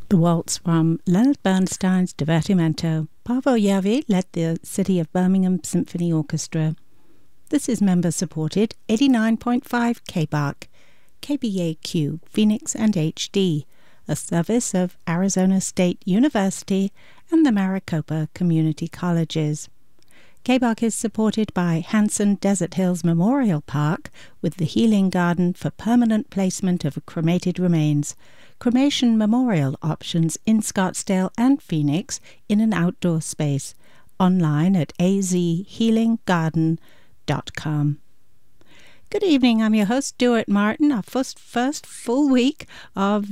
The waltz from Leonard Bernstein's Divertimento. Paavo Järvi led the City of Birmingham Symphony Orchestra. This is member-supported 89.5 KBAQ, KBAQ, Phoenix and HD, a service of Arizona State University and the Maricopa Community Colleges. KBAQ is supported by Hanson Desert Hills Memorial Park with the Healing Garden for permanent placement of cremated remains. Cremation memorial options in Scottsdale and Phoenix in an outdoor space. Online at azhealinggarden.com. Good evening, I'm your host, Stuart Martin. Our first full week of